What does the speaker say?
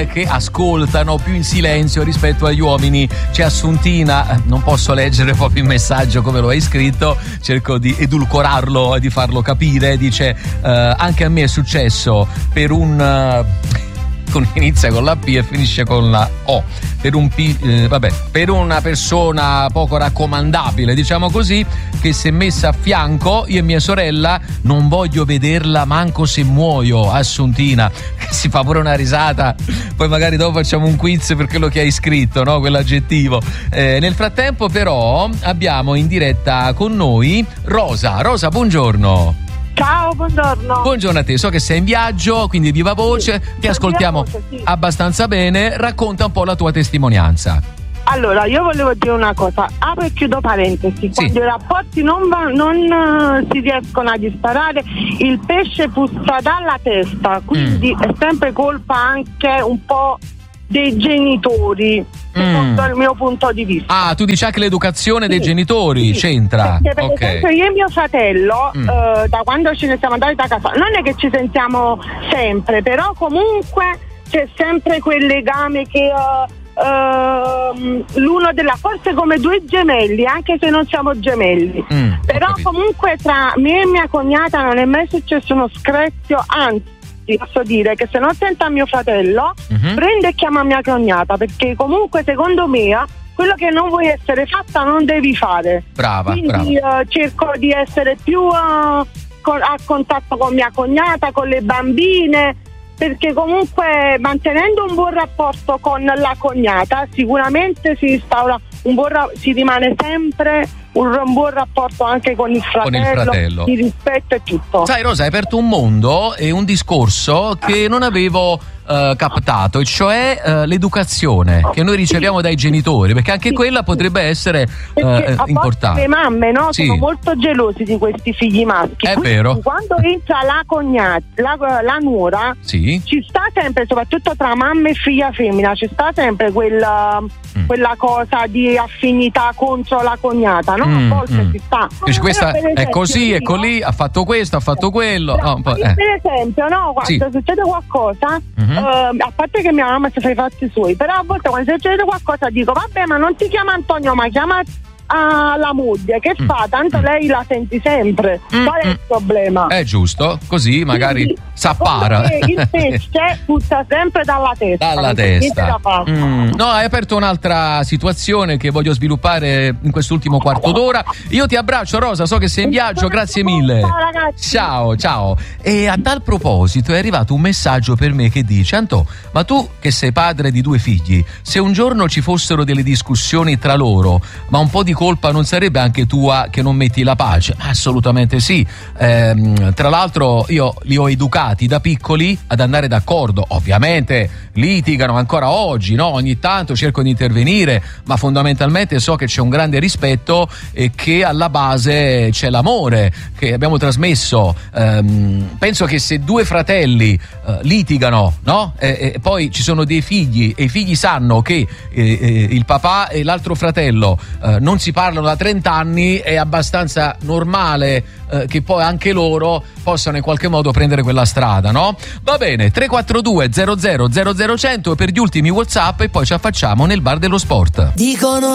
donne che ascoltano più in silenzio rispetto agli uomini. C'è Assuntina, non posso leggere proprio il messaggio come lo hai scritto, cerco di edulcorarlo e di farlo capire. Dice anche a me è successo per inizia con la P e finisce con la O, per una persona poco raccomandabile, diciamo così, che si è messa a fianco, io e mia sorella non voglio vederla manco se muoio. Assuntina, si fa pure una risata, poi magari dopo facciamo un quiz per quello che hai scritto, no? Quell'aggettivo. Nel frattempo però abbiamo in diretta con noi Rosa, buongiorno. Ciao, buongiorno. Buongiorno a te, so che sei in viaggio, quindi viva voce, sì, ti ascoltiamo abbastanza bene, racconta un po' la tua testimonianza. Allora, io volevo dire una cosa, apro e chiudo parentesi, quando i rapporti non si riescono a disparare, il pesce puzza dalla testa, quindi è sempre colpa anche un po' dei genitori, secondo il mio punto di vista. Ah, tu dici anche l'educazione dei genitori c'entra? Perché per esempio io e mio fratello da quando ce ne siamo andati da casa non è che ci sentiamo sempre, però comunque c'è sempre quel legame che l'uno della forse come due gemelli, anche se non siamo gemelli, però comunque tra me e mia cognata non è mai successo uno screzio, anzi posso dire che se non senta mio fratello prende e chiama mia cognata, perché comunque secondo me quello che non vuoi essere fatta non devi fare. Quindi cerco di essere più a contatto con mia cognata, con le bambine, perché comunque mantenendo un buon rapporto con la cognata sicuramente si instaura si rimane sempre un buon rapporto anche con il fratello, di rispetto e tutto. Sai Rosa, hai aperto un mondo e un discorso che non avevo captato, e cioè l'educazione che noi riceviamo dai genitori, perché anche quella potrebbe essere importante. Le mamme sono molto gelosi di questi figli maschi. È vero. Quando entra la cognata, la nuora, ci sta sempre, soprattutto tra mamma e figlia femmina, ci sta sempre quella cosa di affinità contro la cognata, no? A volte ci sta. Questa è così, è lì, ha fatto questo, ha fatto quello. Per esempio, quando succede qualcosa, a parte che mia mamma si fa i fatti suoi, però a volte quando succede qualcosa dico vabbè, ma non ti chiama Antonio, ma chiama la moglie, che fa? Tanto lei la senti sempre. Qual è il problema? È giusto, così magari s'appara. Il pesce puzza sempre dalla testa. No, hai aperto un'altra situazione che voglio sviluppare in quest'ultimo quarto d'ora. Io ti abbraccio Rosa, so che sei in viaggio, grazie mille. Ciao ragazzi. Ciao. E a tal proposito è arrivato un messaggio per me che dice: Antò, ma tu che sei padre di 2 figli, se un giorno ci fossero delle discussioni tra loro, ma un po' di colpa non sarebbe anche tua che non metti la pace? Assolutamente sì. Tra l'altro io li ho educati da piccoli ad andare d'accordo. Ovviamente litigano ancora oggi, no? Ogni tanto cerco di intervenire, ma fondamentalmente so che c'è un grande rispetto e che alla base c'è l'amore che abbiamo trasmesso. Penso che se 2 fratelli litigano, no? E poi ci sono dei figli e i figli sanno che il papà e l'altro fratello non si parlano da 30 anni, è abbastanza normale che poi anche loro possano in qualche modo prendere quella strada, no? Va bene, 342 00 00 100 per gli ultimi WhatsApp e poi ci affacciamo nel bar dello sport. Dicono